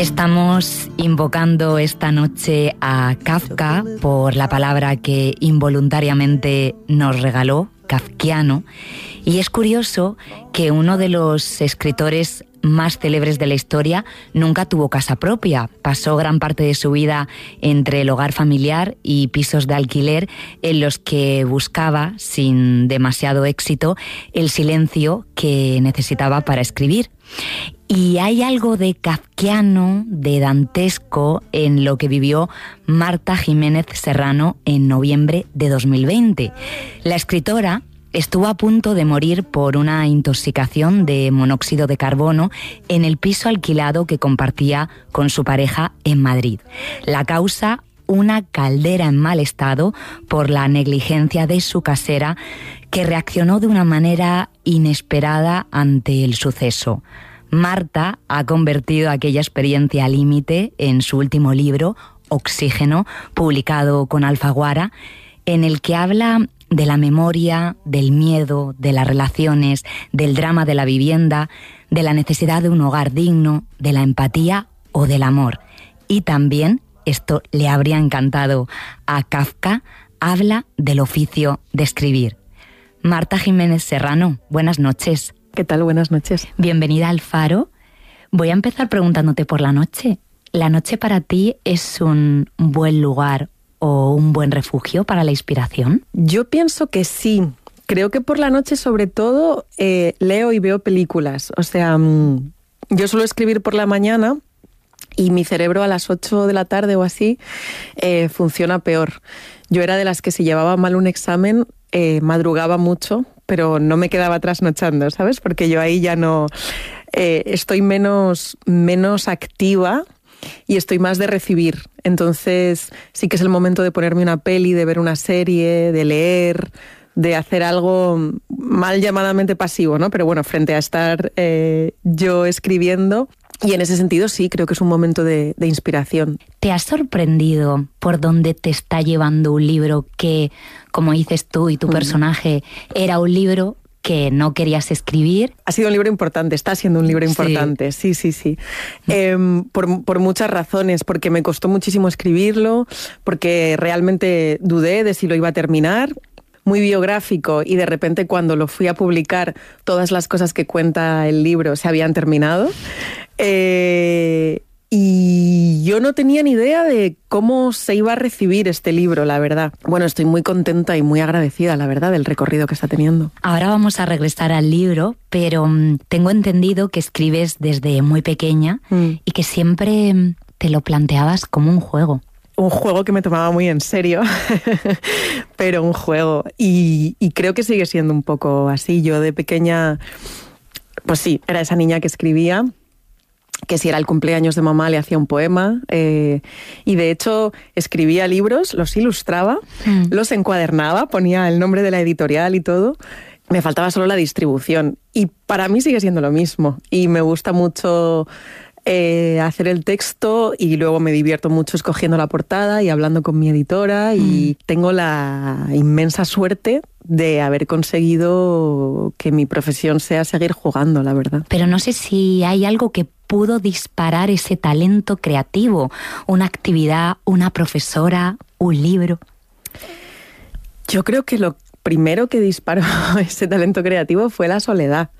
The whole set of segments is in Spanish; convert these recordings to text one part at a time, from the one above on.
Estamos invocando esta noche a Kafka por la palabra que involuntariamente nos regaló, kafkiano, y es curioso que uno de los escritores más célebres de la historia nunca tuvo casa propia. Pasó gran parte de su vida entre el hogar familiar y pisos de alquiler en los que buscaba, sin demasiado éxito, el silencio que necesitaba para escribir. Y hay algo de kafkiano, de dantesco, en lo que vivió Marta Jiménez Serrano en noviembre de 2020. La escritora estuvo a punto de morir por una intoxicación de monóxido de carbono en el piso alquilado que compartía con su pareja en Madrid. La causa, una caldera en mal estado por la negligencia de su casera, que reaccionó de una manera inesperada ante el suceso. Marta ha convertido aquella experiencia límite en su último libro, Oxígeno, publicado con Alfaguara, en el que habla de la memoria, del miedo, de las relaciones, del drama de la vivienda, de la necesidad de un hogar digno, de la empatía o del amor. Y también, esto le habría encantado a Kafka, habla del oficio de escribir. Marta Jiménez Serrano, buenas noches. ¿Qué tal? Buenas noches. Bienvenida al Faro. Voy a empezar preguntándote por la noche. ¿La noche para ti es un buen lugar o un buen refugio para la inspiración? Yo pienso que sí. Creo que por la noche, sobre todo, leo y veo películas. O sea, yo suelo escribir por la mañana y mi cerebro a las 8 de la tarde o así funciona peor. Yo era de las que si llevaba mal un examen, madrugaba mucho, pero no me quedaba trasnochando, ¿sabes? Porque yo ahí ya no... estoy menos activa y estoy más de recibir. Entonces sí que es el momento de ponerme una peli, de ver una serie, de leer, de hacer algo mal llamadamente pasivo, ¿no? Pero bueno, frente a estar yo escribiendo. Y en ese sentido sí, creo que es un momento de inspiración. ¿Te has sorprendido por dónde te está llevando un libro que, como dices tú y tu personaje, era un libro que no querías escribir? Ha sido un libro importante, está siendo un libro importante, sí. Por muchas razones, porque me costó muchísimo escribirlo, porque realmente dudé de si lo iba a terminar. Muy biográfico, y de repente cuando lo fui a publicar todas las cosas que cuenta el libro se habían terminado. Y yo no tenía ni idea de cómo se iba a recibir este libro, la verdad. Bueno, estoy muy contenta y muy agradecida, la verdad, del recorrido que está teniendo. Ahora vamos a regresar al libro, pero tengo entendido que escribes desde muy pequeña y que siempre te lo planteabas como un juego. Un juego que me tomaba muy en serio, pero un juego. Y creo que sigue siendo un poco así. Yo de pequeña, pues sí, era esa niña que escribía, que si era el cumpleaños de mamá le hacía un poema, y de hecho escribía libros, los ilustraba, los encuadernaba, ponía el nombre de la editorial y todo. Me faltaba solo la distribución. Y para mí sigue siendo lo mismo. Y me gusta mucho hacer el texto, y luego me divierto mucho escogiendo la portada y hablando con mi editora, y tengo la inmensa suerte de haber conseguido que mi profesión sea seguir jugando, la verdad. Pero no sé si hay algo que pudo disparar ese talento creativo, una actividad, una profesora, un libro. Yo creo que lo primero que disparó ese talento creativo fue la soledad.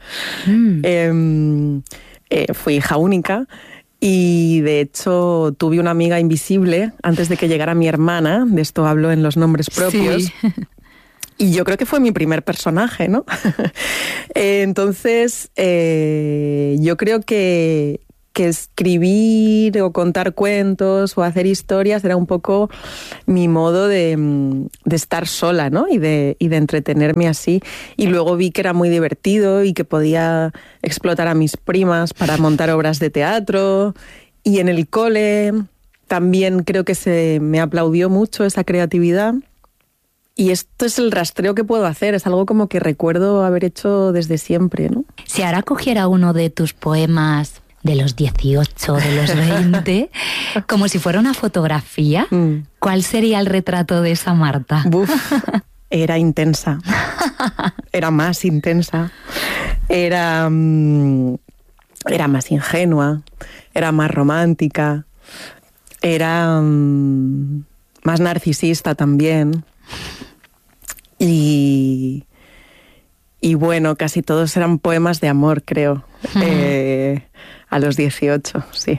Fui hija única y de hecho tuve una amiga invisible antes de que llegara mi hermana, de esto hablo en Los nombres propios. Sí. Y yo creo que fue mi primer personaje, ¿no? Entonces, yo creo que escribir o contar cuentos o hacer historias era un poco mi modo de estar sola, ¿no? Y de entretenerme así. Y luego vi que era muy divertido y que podía explotar a mis primas para montar obras de teatro. Y en el cole también creo que se me aplaudió mucho esa creatividad. Y esto es el rastreo que puedo hacer, es algo como que recuerdo haber hecho desde siempre, ¿no? Si ahora cogiera uno de tus poemas de los 18, de los 20, como si fuera una fotografía, ¿cuál sería el retrato de esa Marta? Era intensa, era más intensa, era era más ingenua, era más romántica, era más narcisista también. Y bueno, casi todos eran poemas de amor, creo, a los 18, sí.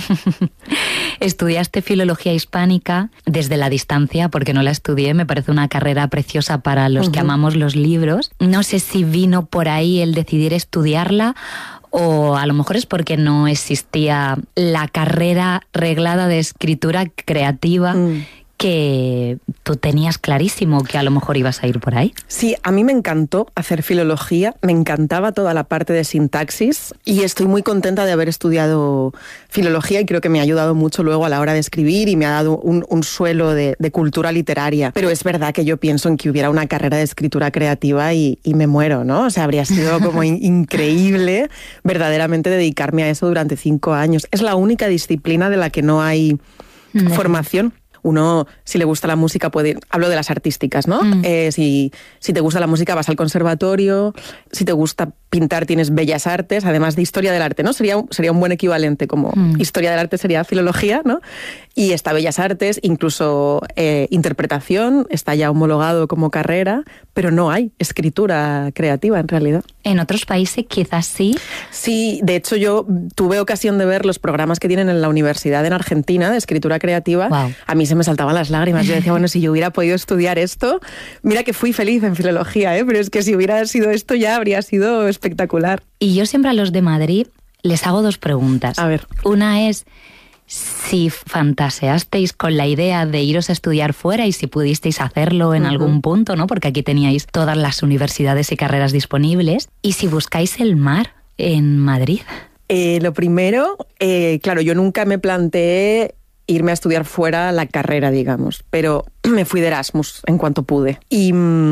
Estudiaste filología hispánica desde la distancia, porque no la estudié, me parece una carrera preciosa para los que amamos los libros. No sé si vino por ahí el decidir estudiarla, o a lo mejor es porque no existía la carrera reglada de escritura creativa que tú tenías clarísimo que a lo mejor ibas a ir por ahí. Sí, a mí me encantó hacer filología, me encantaba toda la parte de sintaxis y estoy muy contenta de haber estudiado filología y creo que me ha ayudado mucho luego a la hora de escribir y me ha dado un suelo de cultura literaria. Pero es verdad que yo pienso en que hubiera una carrera de escritura creativa y me muero, ¿no? O sea, habría sido como increíble verdaderamente dedicarme a eso durante 5 años. Es la única disciplina de la que no hay formación. Uno, si le gusta la música, puede... Hablo de las artísticas, ¿no? Si te gusta la música, vas al conservatorio. Si te gusta pintar, tienes bellas artes, además de historia del arte, ¿no? Sería un buen equivalente, como historia del arte sería filología, ¿no? Y está bellas artes, incluso interpretación, está ya homologado como carrera, pero no hay escritura creativa, en realidad. ¿En otros países quizás sí? Sí, de hecho yo tuve ocasión de ver los programas que tienen en la universidad en Argentina de escritura creativa. Wow. A mí se me saltaban las lágrimas. Yo decía, bueno, si yo hubiera podido estudiar esto, mira que fui feliz en filología, pero es que si hubiera sido esto ya habría sido espectacular. Y yo siempre a los de Madrid les hago 2 preguntas. A ver. Una es si fantaseasteis con la idea de iros a estudiar fuera y si pudisteis hacerlo en algún punto, ¿no? Porque aquí teníais todas las universidades y carreras disponibles. Y si buscáis el mar en Madrid. Lo primero, claro, yo nunca me planteé irme a estudiar fuera la carrera, digamos, pero me fui de Erasmus en cuanto pude. Y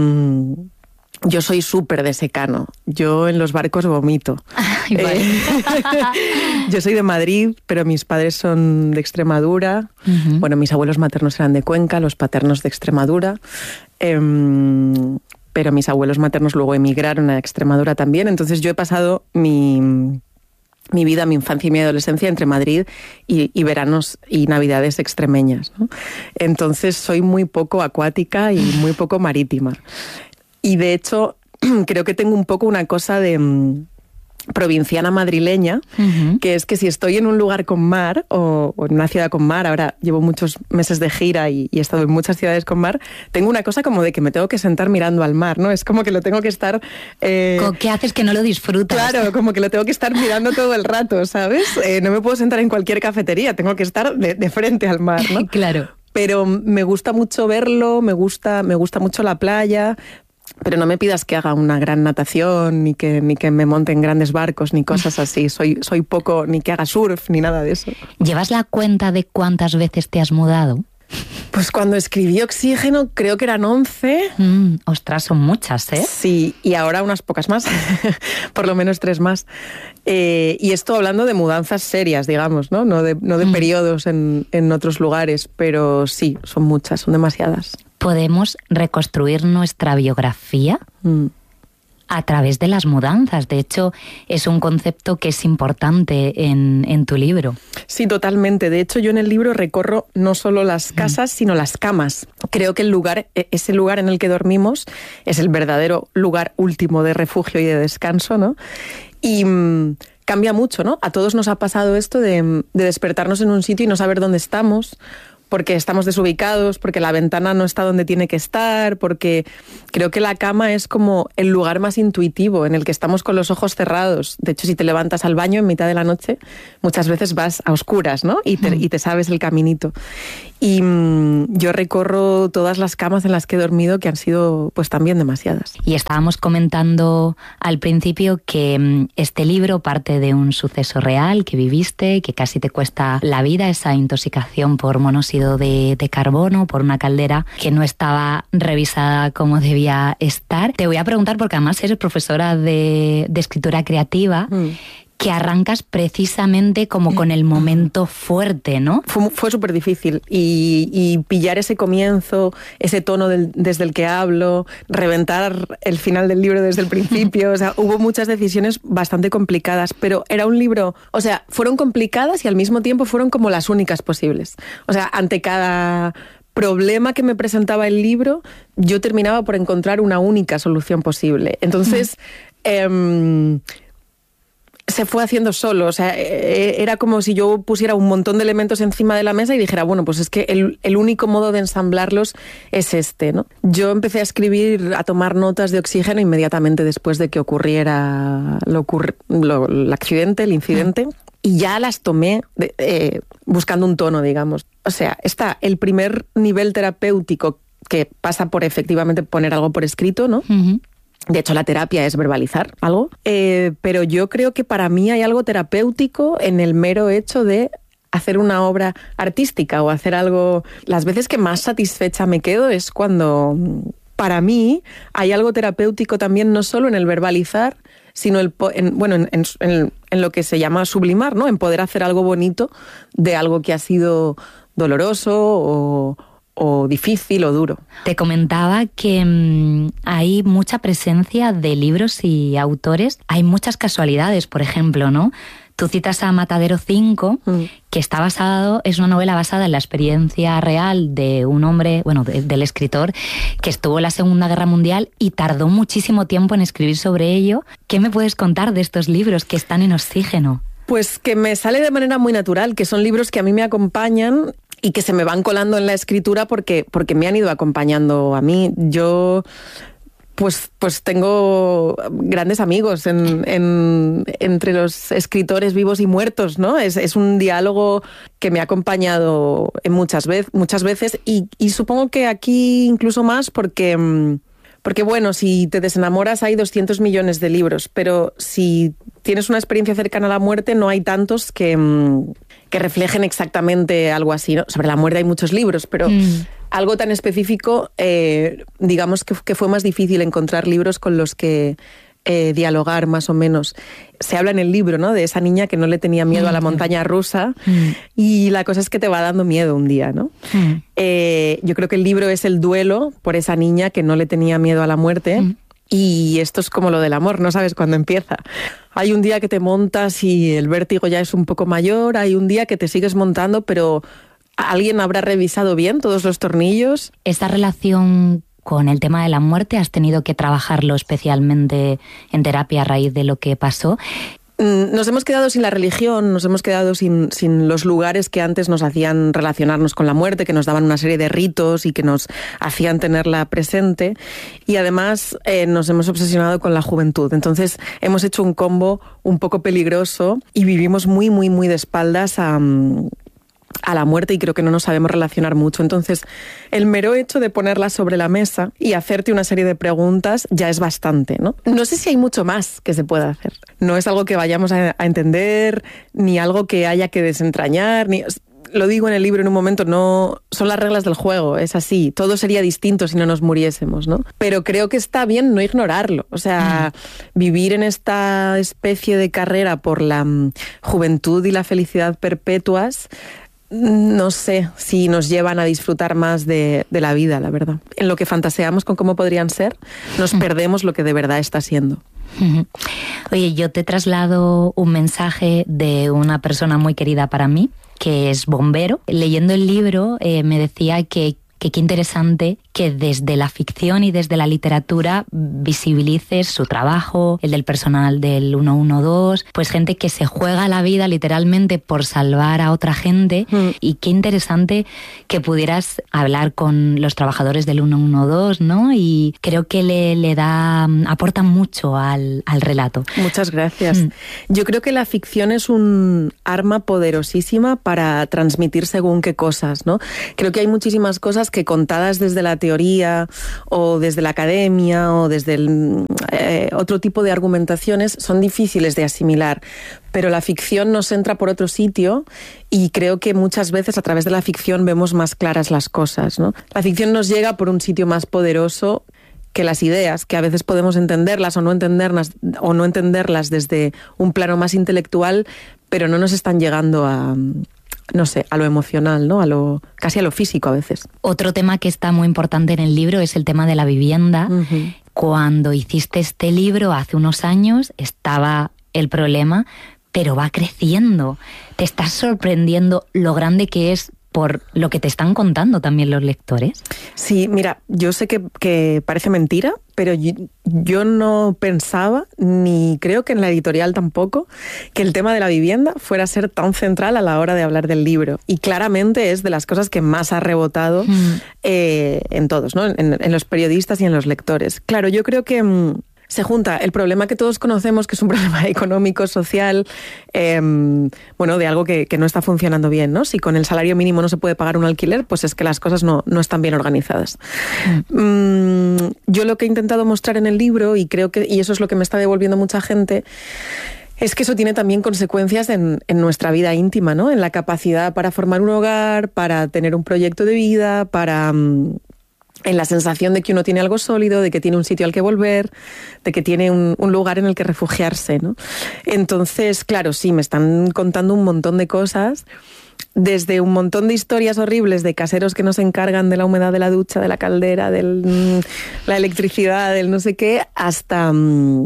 yo soy súper de secano. Yo en los barcos vomito. Ay, vale. Yo soy de Madrid, pero mis padres son de Extremadura. Bueno, mis abuelos maternos eran de Cuenca, los paternos de Extremadura. Pero mis abuelos maternos luego emigraron a Extremadura también. Entonces yo he pasado mi vida, mi infancia y mi adolescencia entre Madrid y veranos y navidades extremeñas, ¿no? Entonces soy muy poco acuática y muy poco marítima. Y de hecho, creo que tengo un poco una cosa de provinciana madrileña, que es que si estoy en un lugar con mar o en una ciudad con mar, ahora llevo muchos meses de gira y he estado en muchas ciudades con mar, tengo una cosa como de que me tengo que sentar mirando al mar, ¿no? Es como que lo tengo que estar... ¿Qué haces que no lo disfrutas? Claro, como que lo tengo que estar mirando todo el rato, ¿sabes? No me puedo sentar en cualquier cafetería, tengo que estar de frente al mar, ¿no? Claro. Pero me gusta mucho verlo, me gusta mucho la playa. Pero no me pidas que haga una gran natación, ni que me monte en grandes barcos, ni cosas así. Soy poco, ni que haga surf, ni nada de eso. ¿Llevas la cuenta de cuántas veces te has mudado? Pues cuando escribí Oxígeno creo que eran 11. Ostras, son muchas, ¿eh? Sí, y ahora unas pocas más, por lo menos 3 más. Y esto hablando de mudanzas serias, digamos, ¿no? No de periodos en otros lugares, pero sí, son muchas, son demasiadas. ¿Podemos reconstruir nuestra biografía a través de las mudanzas? De hecho, es un concepto que es importante en tu libro. Sí, totalmente. De hecho, yo en el libro recorro no solo las casas, sino las camas. Creo que ese lugar en el que dormimos es el verdadero lugar último de refugio y de descanso, ¿no? Y cambia mucho, ¿no? A todos nos ha pasado esto de despertarnos en un sitio y no saber dónde estamos, porque estamos desubicados, porque la ventana no está donde tiene que estar, porque creo que la cama es como el lugar más intuitivo en el que estamos con los ojos cerrados. De hecho, si te levantas al baño en mitad de la noche, muchas veces vas a oscuras, ¿no? Y te sabes el caminito. Y yo recorro todas las camas en las que he dormido, que han sido pues también demasiadas. Y estábamos comentando al principio que este libro parte de un suceso real que viviste, que casi te cuesta la vida, esa intoxicación por monóxido de carbono, por una caldera que no estaba revisada como debía estar. Te voy a preguntar, porque además eres profesora de escritura creativa, que arrancas precisamente como con el momento fuerte, ¿no? Fue súper difícil y pillar ese comienzo, ese tono desde el que hablo, reventar el final del libro desde el principio, o sea, hubo muchas decisiones bastante complicadas, pero era un libro, o sea, fueron complicadas y al mismo tiempo fueron como las únicas posibles. O sea, ante cada problema que me presentaba el libro, yo terminaba por encontrar una única solución posible. Entonces, se fue haciendo solo. O sea, era como si yo pusiera un montón de elementos encima de la mesa y dijera, bueno, pues es que el único modo de ensamblarlos es este, ¿no? Yo empecé a escribir, a tomar notas de oxígeno inmediatamente después de que ocurriera el accidente, el incidente. Y ya las tomé buscando un tono, digamos. O sea, está el primer nivel terapéutico que pasa por efectivamente poner algo por escrito, ¿no? Uh-huh. De hecho, la terapia es verbalizar algo. Pero yo creo que para mí hay algo terapéutico en el mero hecho de hacer una obra artística o hacer algo. Las veces que más satisfecha me quedo es cuando, para mí, hay algo terapéutico también no solo en el verbalizar, sino en lo que se llama sublimar, ¿no? En poder hacer algo bonito de algo que ha sido doloroso o difícil o duro. Te comentaba que hay mucha presencia de libros y autores. Hay muchas casualidades, por ejemplo, ¿no? Tú citas a Matadero 5, que es una novela basada en la experiencia real de un hombre, del escritor, que estuvo en la Segunda Guerra Mundial y tardó muchísimo tiempo en escribir sobre ello. ¿Qué me puedes contar de estos libros que están en Oxígeno? Pues que me sale de manera muy natural, que son libros que a mí me acompañan y que se me van colando en la escritura porque me han ido acompañando a mí. Yo pues tengo grandes amigos entre los escritores vivos y muertos, ¿no? Es un diálogo que me ha acompañado muchas veces y supongo que aquí incluso más porque bueno, si te desenamoras hay 200 millones de libros, pero si tienes una experiencia cercana a la muerte no hay tantos que reflejen exactamente algo así, ¿no? Sobre la muerte hay muchos libros, pero algo tan específico, digamos que fue más difícil encontrar libros con los que dialogar más o menos. Se habla en el libro, ¿no? De esa niña que no le tenía miedo a la montaña rusa y la cosa es que te va dando miedo un día, ¿no? Yo creo que el libro es el duelo por esa niña que no le tenía miedo a la muerte y esto es como lo del amor, no sabes cuándo empieza. Hay un día que te montas y el vértigo ya es un poco mayor, hay un día que te sigues montando, pero ¿alguien habrá revisado bien todos los tornillos? Esta relación con el tema de la muerte, ¿has tenido que trabajarlo especialmente en terapia a raíz de lo que pasó? Nos hemos quedado sin la religión, nos hemos quedado sin los lugares que antes nos hacían relacionarnos con la muerte, que nos daban una serie de ritos y que nos hacían tenerla presente. Y además nos hemos obsesionado con la juventud. Entonces hemos hecho un combo un poco peligroso y vivimos muy, muy, muy de espaldas a la muerte y creo que no nos sabemos relacionar mucho. Entonces, el mero hecho de ponerla sobre la mesa y hacerte una serie de preguntas ya es bastante, ¿no? No sé si hay mucho más que se pueda hacer. No es algo que vayamos a entender, ni algo que haya que desentrañar, lo digo en el libro en un momento, no son las reglas del juego, es así. Todo sería distinto si no nos muriésemos, ¿no? Pero creo que está bien no ignorarlo. O sea, vivir en esta especie de carrera por la juventud y la felicidad perpetuas, no sé si nos llevan a disfrutar más de la vida, la verdad. En lo que fantaseamos con cómo podrían ser, nos perdemos lo que de verdad está siendo. Oye, yo te traslado un mensaje de una persona muy querida para mí, que es bombero. Leyendo el libro me decía que qué interesante que desde la ficción y desde la literatura visibilices su trabajo, el del personal del 112, pues gente que se juega la vida literalmente por salvar a otra gente. Y qué interesante que pudieras hablar con los trabajadores del 112, ¿no? Y creo que le aporta mucho al relato. Muchas gracias. Yo creo que la ficción es un arma poderosísima para transmitir según qué cosas, ¿no? Creo que hay muchísimas cosas que contadas desde la teoría o desde la academia o desde otro tipo de argumentaciones son difíciles de asimilar, pero la ficción nos entra por otro sitio y creo que muchas veces a través de la ficción vemos más claras las cosas, ¿no? La ficción nos llega por un sitio más poderoso que las ideas, que a veces podemos entenderlas o no entenderlas desde un plano más intelectual, pero no nos están llegando a, no sé, a lo emocional, ¿no? Casi a lo físico a veces. Otro tema que está muy importante en el libro es el tema de la vivienda. Uh-huh. Cuando hiciste este libro hace unos años estaba el problema, pero va creciendo. Te estás sorprendiendo lo grande que es por lo que te están contando también los lectores. Sí, mira, yo sé que parece mentira, pero yo no pensaba, ni creo que en la editorial tampoco, que el tema de la vivienda fuera a ser tan central a la hora de hablar del libro. Y claramente es de las cosas que más ha rebotado en todos, ¿no? En los periodistas y en los lectores. Claro, yo creo que se junta el problema que todos conocemos, que es un problema económico, social, bueno, de algo que no está funcionando bien, ¿no? Si con el salario mínimo no se puede pagar un alquiler, pues es que las cosas no están bien organizadas. Yo lo que he intentado mostrar en el libro, y creo que, y eso es lo que me está devolviendo mucha gente, es que eso tiene también consecuencias en nuestra vida íntima, ¿no? En la capacidad para formar un hogar, para tener un proyecto de vida, en la sensación de que uno tiene algo sólido, de que tiene un sitio al que volver, de que tiene un lugar en el que refugiarse, ¿no? Entonces, claro, sí, me están contando un montón de cosas, desde un montón de historias horribles de caseros que no se encargan de la humedad de la ducha, de la caldera, de la electricidad, del no sé qué, hasta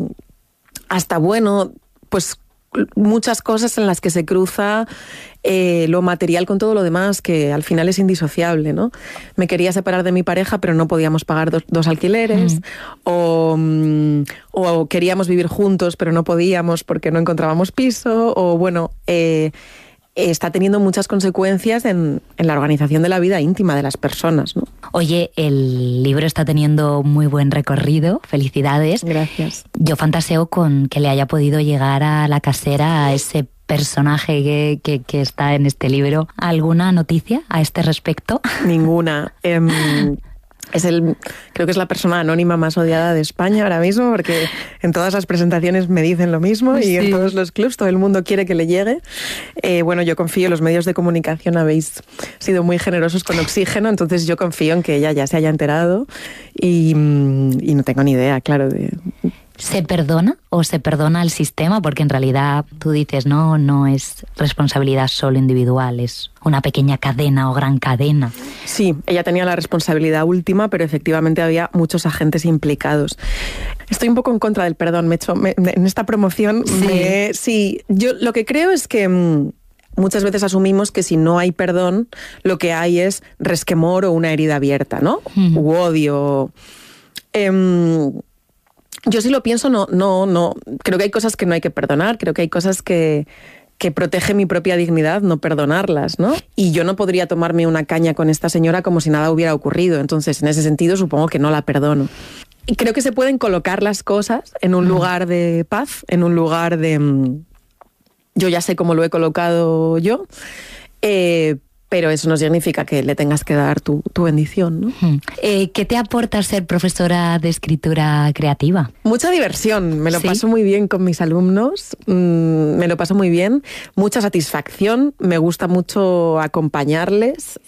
bueno, pues muchas cosas en las que se cruza lo material con todo lo demás, que al final es indisociable, ¿no? Me quería separar de mi pareja, pero no podíamos pagar dos alquileres, o queríamos vivir juntos, pero no podíamos porque no encontrábamos piso, o bueno, está teniendo muchas consecuencias en la organización de la vida íntima de las personas, ¿no? Oye, el libro está teniendo muy buen recorrido, felicidades. Gracias. Yo fantaseo con que le haya podido llegar a la casera a ese personaje que está en este libro. ¿Alguna noticia a este respecto? Ninguna. Creo que es la persona anónima más odiada de España ahora mismo, porque en todas las presentaciones me dicen lo mismo, y en todos los clubs todo el mundo quiere que le llegue. Bueno, yo confío, los medios de comunicación habéis sido muy generosos con Oxígeno, entonces yo confío en que ella ya se haya enterado y no tengo ni idea, claro, ¿Se perdona o se perdona al sistema? Porque en realidad tú dices, no es responsabilidad solo individual, es una pequeña cadena o gran cadena. Sí, ella tenía la responsabilidad última, pero efectivamente había muchos agentes implicados. Estoy un poco en contra del perdón, en esta promoción. Sí, yo lo que creo es que muchas veces asumimos que si no hay perdón, lo que hay es resquemor o una herida abierta, ¿no? U odio. Yo sí lo pienso, no. Creo que hay cosas que no hay que perdonar, creo que hay cosas que protege mi propia dignidad no perdonarlas, ¿no? Y yo no podría tomarme una caña con esta señora como si nada hubiera ocurrido. Entonces, en ese sentido, supongo que no la perdono. Y creo que se pueden colocar las cosas en un lugar de paz, en un lugar de yo ya sé cómo lo he colocado yo, pero eso no significa que le tengas que dar tu bendición, ¿no? ¿Qué te aporta ser profesora de escritura creativa? Mucha diversión, me lo paso muy bien con mis alumnos, me lo paso muy bien, mucha satisfacción, me gusta mucho acompañarles.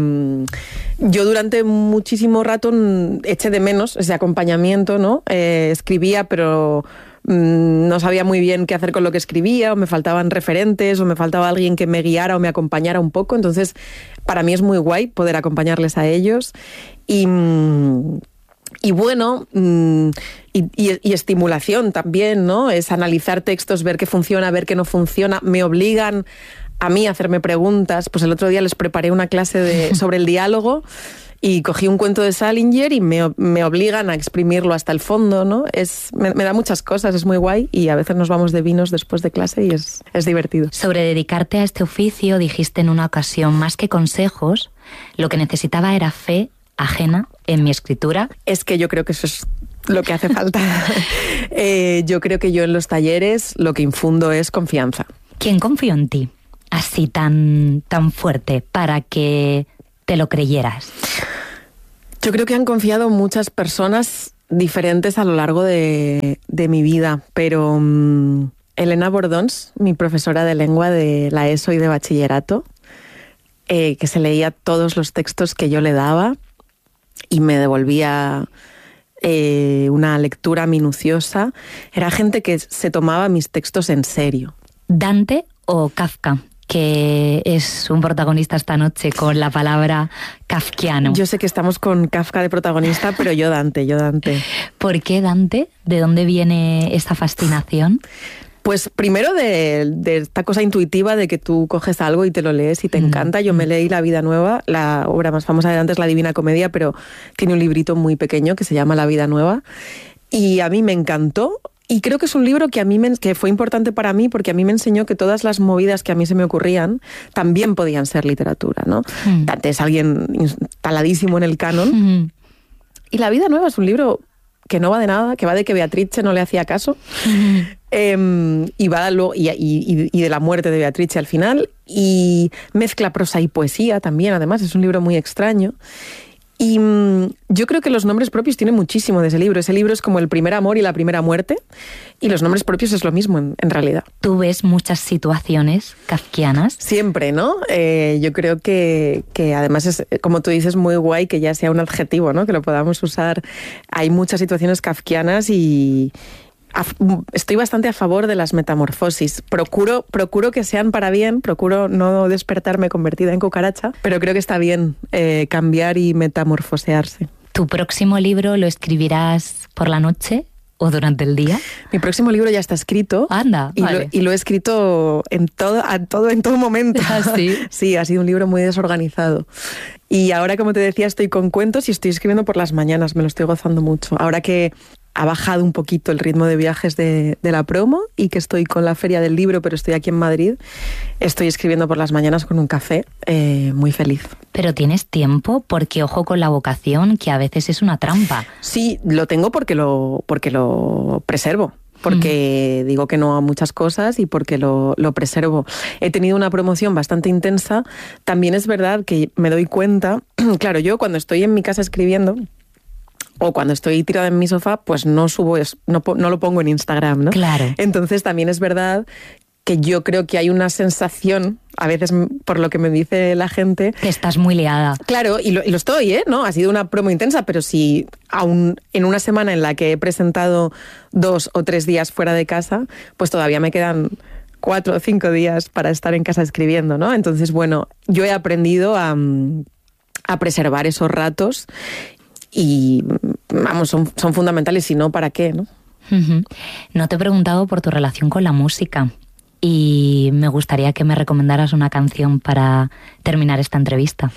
Yo durante muchísimo rato eché de menos ese acompañamiento, ¿no? Escribía, pero no sabía muy bien qué hacer con lo que escribía, o me faltaban referentes, o me faltaba alguien que me guiara o me acompañara un poco. Entonces, para mí es muy guay poder acompañarles a ellos. Y bueno, y estimulación también, ¿no? Es analizar textos, ver qué funciona, ver qué no funciona. Me obligan a mí a hacerme preguntas. Pues el otro día les preparé una clase sobre el diálogo, y cogí un cuento de Salinger y me obligan a exprimirlo hasta el fondo, ¿no? Me da muchas cosas, es muy guay, y a veces nos vamos de vinos después de clase y es divertido. Sobre dedicarte a este oficio, dijiste en una ocasión, más que consejos, lo que necesitaba era fe ajena en mi escritura. Es que yo creo que eso es lo que hace falta. Yo creo que yo en los talleres lo que infundo es confianza. ¿Quién confió en ti así tan fuerte para que te lo creyeras? Yo creo que han confiado muchas personas diferentes a lo largo de mi vida, pero Elena Bordons, mi profesora de lengua de la ESO y de bachillerato, que se leía todos los textos que yo le daba y me devolvía una lectura minuciosa. Era gente que se tomaba mis textos en serio. ¿Dante o Kafka, que es un protagonista esta noche con la palabra kafkiano? Yo sé que estamos con Kafka de protagonista, pero yo Dante. ¿Por qué Dante? ¿De dónde viene esta fascinación? Pues primero de esta cosa intuitiva de que tú coges algo y te lo lees y te encanta. Yo me leí La vida nueva, la obra más famosa de Dante es La Divina Comedia, pero tiene un librito muy pequeño que se llama La vida nueva. Y a mí me encantó. Y creo que es un libro que fue importante para mí porque a mí me enseñó que todas las movidas que a mí se me ocurrían también podían ser literatura, ¿no? Dante es alguien instaladísimo en el canon. Y La vida nueva es un libro que no va de nada, que va de que Beatrice no le hacía caso y va y de la muerte de Beatrice al final, y mezcla prosa y poesía también, además es un libro muy extraño. Y yo creo que los nombres propios tienen muchísimo de ese libro. Ese libro es como el primer amor y la primera muerte, y los nombres propios es lo mismo en realidad. ¿Tú ves muchas situaciones kafkianas? Siempre, ¿no? Yo creo que además es, como tú dices, muy guay que ya sea un adjetivo, ¿no? Que lo podamos usar. Hay muchas situaciones kafkianas y estoy bastante a favor de las metamorfosis. Procuro que sean para bien, procuro no despertarme convertida en cucaracha, pero creo que está bien cambiar y metamorfosearse. ¿Tu próximo libro lo escribirás por la noche o durante el día? Mi próximo libro ya está escrito. Anda, vale. Y lo he escrito en todo momento. ¿Ah, sí? Sí, ha sido un libro muy desorganizado. Y ahora, como te decía, estoy con cuentos y estoy escribiendo por las mañanas, me lo estoy gozando mucho. Ahora que ha bajado un poquito el ritmo de viajes de la promo y que estoy con la Feria del Libro, pero estoy aquí en Madrid, estoy escribiendo por las mañanas con un café, muy feliz. Pero tienes tiempo, porque ojo con la vocación, que a veces es una trampa. Sí, lo tengo porque lo preservo. Porque digo que no a muchas cosas y porque lo preservo. He tenido una promoción bastante intensa. También es verdad que me doy cuenta, claro, yo cuando estoy en mi casa escribiendo, o cuando estoy tirada en mi sofá, pues no lo pongo en Instagram, ¿no? Claro. Entonces también es verdad que yo creo que hay una sensación, a veces por lo que me dice la gente, que estás muy liada. Claro, y lo estoy, ¿eh? ¿No? Ha sido una promo intensa, pero si aún en una semana en la que he presentado 2 o 3 días fuera de casa, pues todavía me quedan 4 o 5 días para estar en casa escribiendo, ¿no? Entonces, bueno, yo he aprendido a preservar esos ratos. Y vamos, son fundamentales, si no, ¿para qué? ¿No? No te he preguntado por tu relación con la música y me gustaría que me recomendaras una canción para terminar esta entrevista.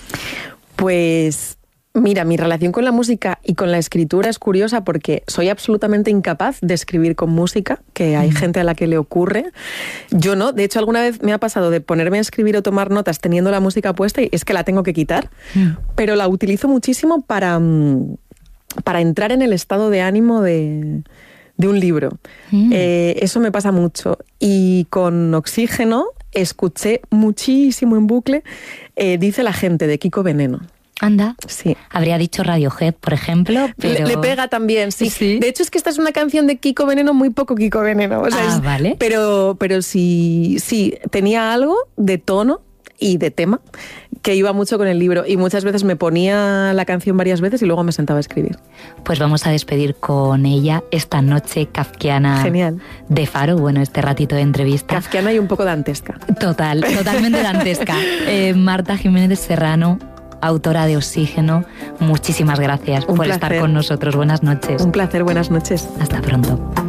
Pues mira, mi relación con la música y con la escritura es curiosa porque soy absolutamente incapaz de escribir con música, que hay gente a la que le ocurre. Yo no, de hecho alguna vez me ha pasado de ponerme a escribir o tomar notas teniendo la música puesta y es que la tengo que quitar, pero la utilizo muchísimo para entrar en el estado de ánimo de un libro. Eso me pasa mucho. Y con Oxígeno escuché muchísimo en bucle Dice la gente, de Kiko Veneno. Anda, sí. Habría dicho Radiohead, por ejemplo, pero... Le pega también, sí. Sí. De hecho, es que esta es una canción de Kiko Veneno, muy poco Kiko Veneno. O sea, vale. Pero sí, tenía algo de tono y de tema que iba mucho con el libro. Y muchas veces me ponía la canción varias veces y luego me sentaba a escribir. Pues vamos a despedir con ella esta noche kafkiana. Genial. De Faro, bueno, este ratito de entrevista. Kafkiana y un poco dantesca. Totalmente dantesca. Marta Jiménez Serrano, autora de Oxígeno, muchísimas gracias por estar con nosotros. Buenas noches. Un placer, buenas noches. Hasta pronto.